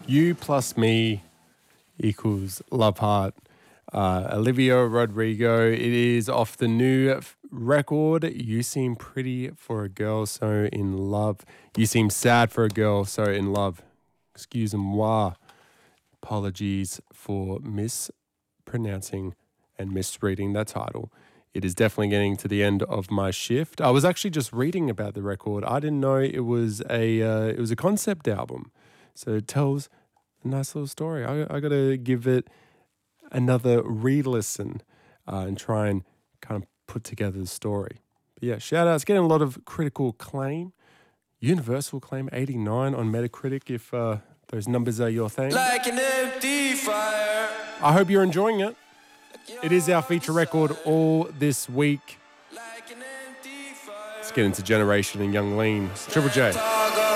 You plus me equals Love Heart. Olivia Rodrigo. It is off the new record, You Seem Pretty for a Girl So in Love. You Seem Sad for a Girl So in Love. Excuse-moi. Apologies for mispronouncing and misreading that title. It is definitely getting to the end of my shift. I was actually just reading about the record. I didn't know it was a concept album. So it tells a nice little story. I got to give it another re-listen and try and kind of put together the story. But yeah, shout out. It's getting a lot of critical acclaim. Universal acclaim, 89 on Metacritic, if those numbers are your thing. Like an empty fire. I hope you're enjoying it. It is our feature record all this week. Like an empty fire. Let's get into Generation and Young Lean. Triple J.